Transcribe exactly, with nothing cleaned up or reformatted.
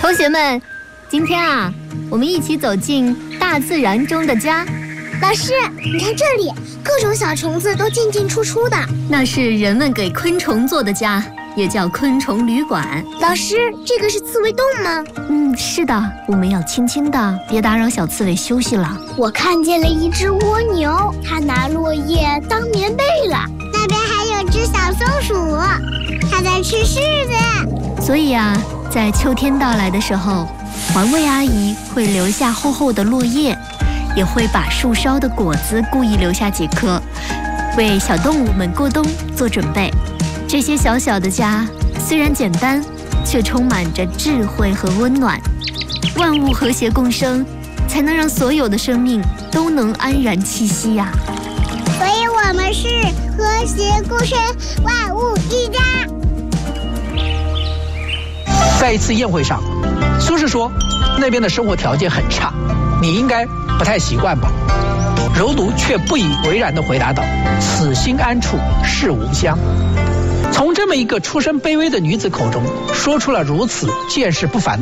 同学们，今天啊，我们一起走进大自然中的家。 老师，你看这里，各种小虫子都进进出出的。 那是人们给昆虫做的家，也叫昆虫旅馆。 老师，这个是刺猬洞吗？ 嗯，是的，我们要轻轻的，别打扰小刺猬休息了。 我看见了一只蜗牛，它拿落叶当棉被了。那边还有只小松鼠，它在吃柿子。 所以啊，在秋天到来的时候，环卫阿姨会留下厚厚的落叶，也会把树梢的果子故意留下几颗，为小动物们过冬做准备。这些小小的家虽然简单，却充满着智慧和温暖。万物和谐共生，才能让所有的生命都能安然栖息呀、啊。 所以我们是和谐共生，万物一家。 在一次宴会上，苏轼说那边的生活条件很差，你应该不太习惯吧？柔奴却不以为然地回答道：此心安处是吾乡。从这么一个出身卑微的女子口中说出了如此见识不凡的